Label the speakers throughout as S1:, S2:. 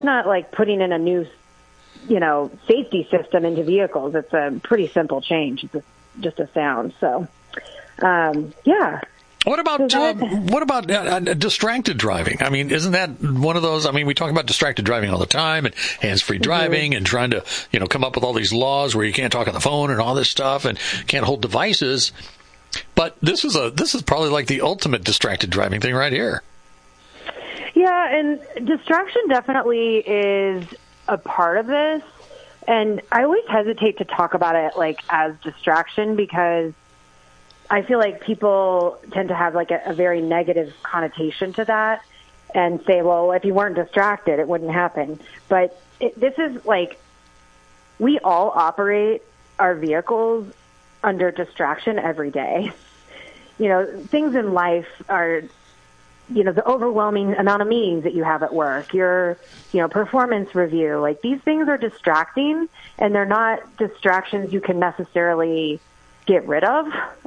S1: not like putting in a new, safety system into vehicles. It's a pretty simple change. It's just a sound. So, yeah.
S2: What about distracted driving? I mean, isn't that one of those? I mean, we talk about distracted driving all the time, and hands-free driving, and trying to come up with all these laws where you can't talk on the phone and all this stuff, and can't hold devices. But this is probably like the ultimate distracted driving thing right here.
S1: Yeah, and distraction definitely is a part of this, and I always hesitate to talk about it like as distraction because I feel like people tend to have like a very negative connotation to that and say, well, if you weren't distracted, it wouldn't happen. But this is like, we all operate our vehicles under distraction every day. Things in life are, the overwhelming amount of meetings that you have at work, your, performance review, like these things are distracting, and they're not distractions you can necessarily get rid of.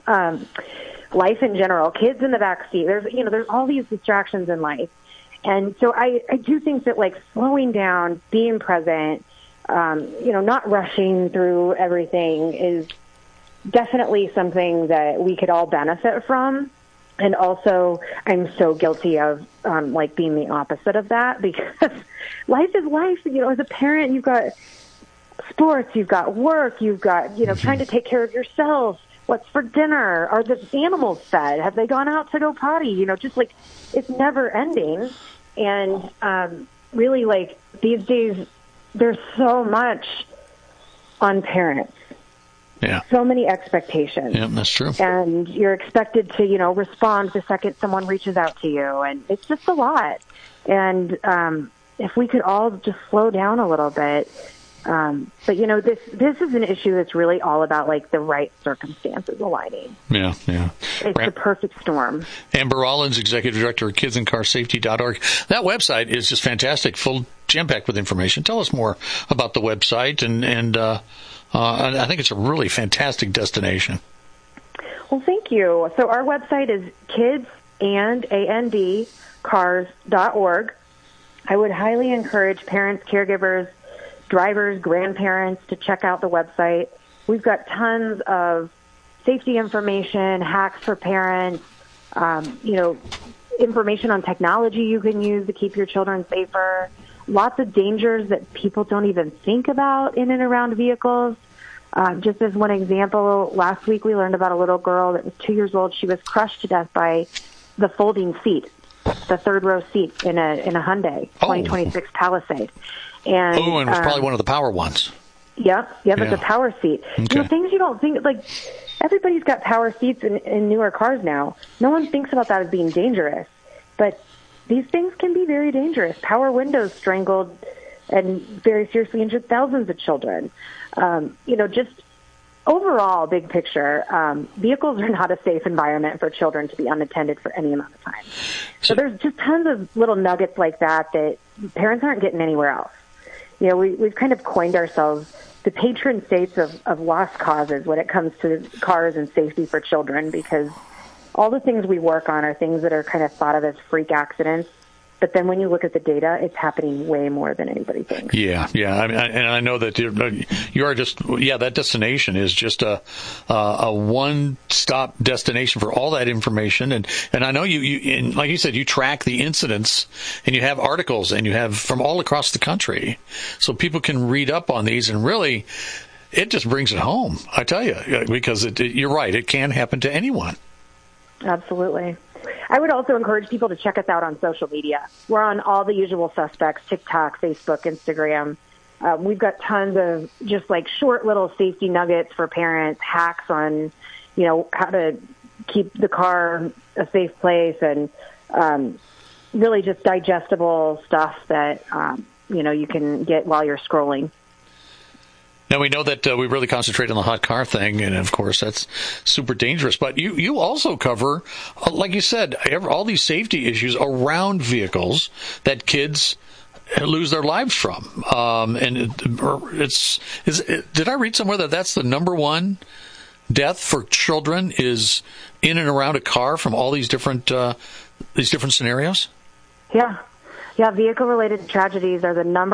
S1: Life in general, kids in the back seat, there's all these distractions in life. And so I do think that like slowing down, being present, not rushing through everything is definitely something that we could all benefit from. And also, I'm so guilty of like being the opposite of that because life is life. As a parent, you've got sports, you've got work, you've got, trying to take care of yourself. What's for dinner? Are the animals fed? Have they gone out to go potty? Just like it's never ending. And really, like these days, there's so much on parents.
S2: Yeah.
S1: So many expectations.
S2: Yeah, that's true.
S1: And you're expected to, respond the second someone reaches out to you. And it's just a lot. And if we could all just slow down a little bit. But, this is an issue that's really all about, like, the right circumstances aligning.
S2: Yeah.
S1: It's the perfect storm.
S2: Amber Rollins, Executive Director of KidsInCarSafety.org. That website is just fantastic, full jam-packed with information. Tell us more about the website, and I think it's a really fantastic destination.
S1: Well, thank you. So our website is kidsandcars.org. I would highly encourage parents, caregivers, drivers, grandparents to check out the website. We've got tons of safety information, hacks for parents, information on technology you can use to keep your children safer, lots of dangers that people don't even think about in and around vehicles. Just as one example, last week we learned about a little girl that was 2 years old. She was crushed to death by the folding seat, the third row seat in a Hyundai 2026 Palisade. And
S2: it was probably one of the power ones.
S1: Yep, it's a power seat.
S2: Okay.
S1: Things you don't think, like, everybody's got power seats in newer cars now. No one thinks about that as being dangerous. But these things can be very dangerous. Power windows strangled and very seriously injured thousands of children. Just overall, big picture, vehicles are not a safe environment for children to be unattended for any amount of time. So there's just tons of little nuggets like that parents aren't getting anywhere else. We've kind of coined ourselves the patron saints of lost causes when it comes to cars and safety for children, because all the things we work on are things that are kind of thought of as freak accidents. But then when you look at the data, it's happening way more than anybody thinks.
S2: Yeah. I mean, and I know that you are just, that destination is just a one-stop destination for all that information. And I know you, like you said, you track the incidents, and you have articles, and you have from all across the country. So people can read up on these, and really, it just brings it home, I tell you, because you're right, it can happen to anyone.
S1: Absolutely. I would also encourage people to check us out on social media. We're on all the usual suspects: TikTok, Facebook, Instagram. We've got tons of just like short little safety nuggets for parents, hacks on, how to keep the car a safe place, and really just digestible stuff that, you can get while you're scrolling.
S2: Now, we know that we really concentrate on the hot car thing, and, of course, that's super dangerous. But you also cover, like you said, all these safety issues around vehicles that kids lose their lives from. Did I read somewhere that that's the number one death for children is in and around a car from all these different scenarios?
S1: Yeah. Yeah, vehicle-related tragedies are the number